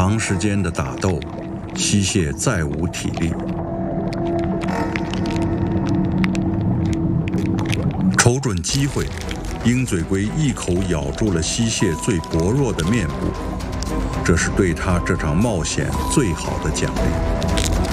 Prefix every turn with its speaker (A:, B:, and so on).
A: 长时间的打斗，西蟹再无体力。瞅准机会，鹰嘴龟一口咬住了西蟹最薄弱的面部，这是对它这场冒险最好的奖励。